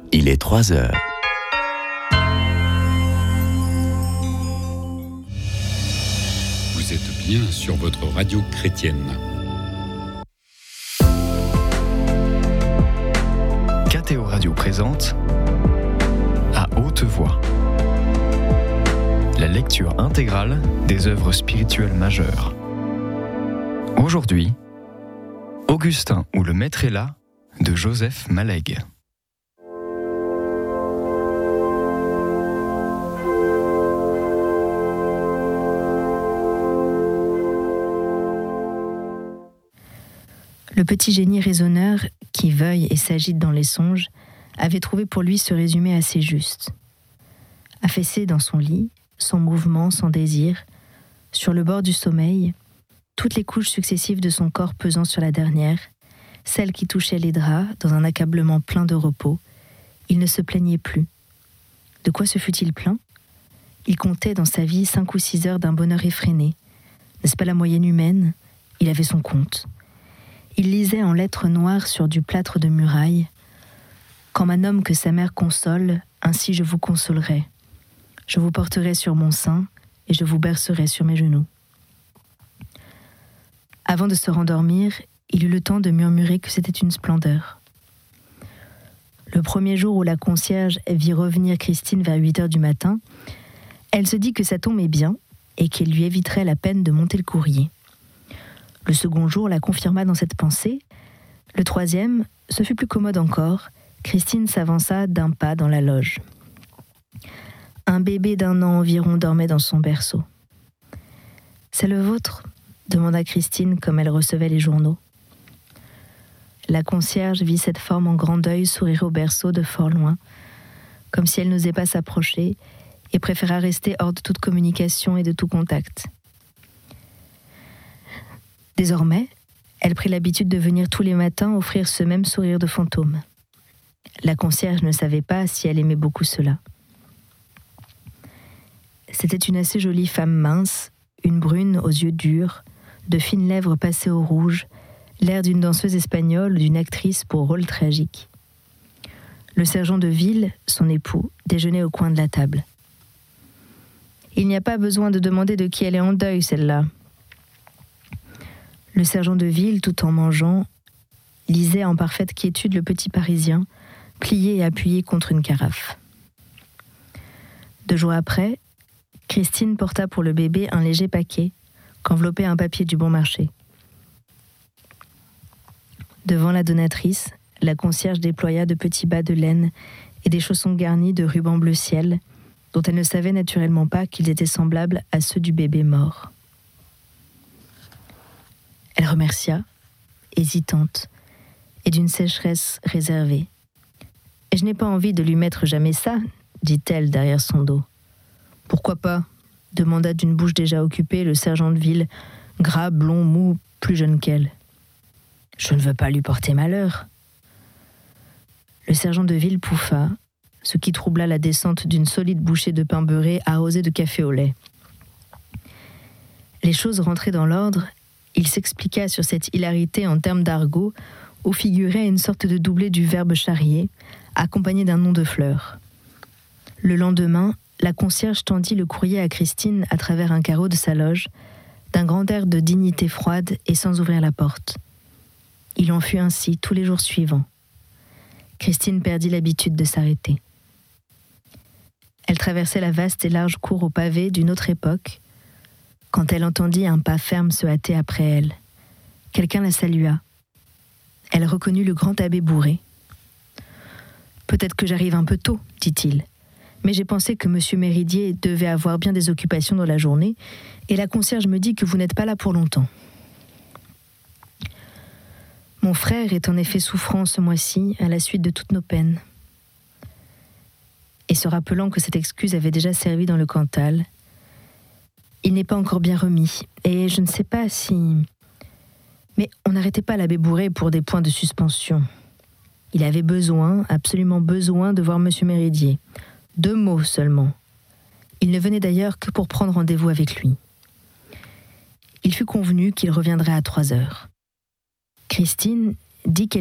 Il est 3 heures. Vous êtes bien sur votre radio chrétienne. KTO Radio présente À haute voix la lecture intégrale des œuvres spirituelles majeures. Aujourd'hui, Augustin ou le Maître est là de Joseph Mallègue. Le petit génie raisonneur, qui veuille et s'agite dans les songes, avait trouvé pour lui ce résumé assez juste. Affaissé dans son lit, sans mouvement, sans désir, sur le bord du sommeil, toutes les couches successives de son corps pesant sur la dernière, celle qui touchait les draps dans un accablement plein de repos, il ne se plaignait plus. De quoi se fut-il plaint ? Il comptait dans sa vie 5 ou 6 heures d'un bonheur effréné. N'est-ce pas la moyenne humaine ? Il avait son compte. Il lisait en lettres noires sur du plâtre de muraille « Quand un homme que sa mère console, ainsi je vous consolerai. Je vous porterai sur mon sein et je vous bercerai sur mes genoux. » Avant de se rendormir, il eut le temps de murmurer que c'était une splendeur. Le premier jour où la concierge vit revenir Christine vers 8 heures du matin, elle se dit que ça tombait bien et qu'elle lui éviterait la peine de monter le courrier. Le second jour la confirma dans cette pensée. Le troisième, ce fut plus commode encore. Christine s'avança d'un pas dans la loge. Un bébé d'1 an environ dormait dans son berceau. « C'est le vôtre ?» demanda Christine comme elle recevait les journaux. La concierge vit cette forme en grand deuil sourire au berceau de fort loin, comme si elle n'osait pas s'approcher et préféra rester hors de toute communication et de tout contact. Désormais, elle prit l'habitude de venir tous les matins offrir ce même sourire de fantôme. La concierge ne savait pas si elle aimait beaucoup cela. C'était une assez jolie femme mince, une brune aux yeux durs, de fines lèvres passées au rouge, l'air d'une danseuse espagnole ou d'une actrice pour rôle tragique. Le sergent de ville, son époux, déjeunait au coin de la table. « Il n'y a pas besoin de demander de qui elle est en deuil, celle-là. » Le sergent de ville, tout en mangeant, lisait en parfaite quiétude le petit Parisien, plié et appuyé contre une carafe. 2 jours après, Christine porta pour le bébé un léger paquet qu'enveloppait un papier du bon marché. Devant la donatrice, la concierge déploya de petits bas de laine et des chaussons garnis de rubans bleu ciel, dont elle ne savait naturellement pas qu'ils étaient semblables à ceux du bébé mort. Elle remercia, hésitante, et d'une sécheresse réservée. « Et je n'ai pas envie de lui mettre jamais ça, » dit-elle derrière son dos. « Pourquoi pas ?» demanda d'une bouche déjà occupée le sergent de ville, gras, blond, mou, plus jeune qu'elle. « Je ne veux pas lui porter malheur. » Le sergent de ville pouffa, ce qui troubla la descente d'une solide bouchée de pain beurré arrosée de café au lait. Les choses rentraient dans l'ordre, il s'expliqua sur cette hilarité en termes d'argot où figurait une sorte de doublé du verbe charrier, accompagné d'un nom de fleur. Le lendemain, la concierge tendit le courrier à Christine à travers un carreau de sa loge, d'un grand air de dignité froide et sans ouvrir la porte. Il en fut ainsi tous les jours suivants. Christine perdit l'habitude de s'arrêter. Elle traversait la vaste et large cour au pavé d'une autre époque, quand elle entendit un pas ferme se hâter après elle. Quelqu'un la salua. Elle reconnut le grand abbé Bourré. « Peut-être que j'arrive un peu tôt, dit-il, mais j'ai pensé que M. Méridier devait avoir bien des occupations dans la journée, et la concierge me dit que vous n'êtes pas là pour longtemps. » Mon frère est en effet souffrant ce mois-ci à la suite de toutes nos peines. Et se rappelant que cette excuse avait déjà servi dans le Cantal, il n'est pas encore bien remis, et je ne sais pas si... Mais on n'arrêtait pas l'abbé Bourré pour des points de suspension. Il avait besoin, absolument besoin, de voir M. Méridier. 2 mots seulement. Il ne venait d'ailleurs que pour prendre rendez-vous avec lui. Il fut convenu qu'il reviendrait à 3 heures. Christine dit qu'elle